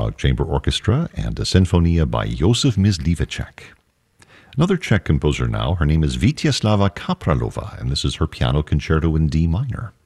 Prague Chamber Orchestra and a Sinfonia by Josef Mysliveček. Another Czech composer now, her name is Vítězslava Kapralova, and this is her piano concerto in D minor.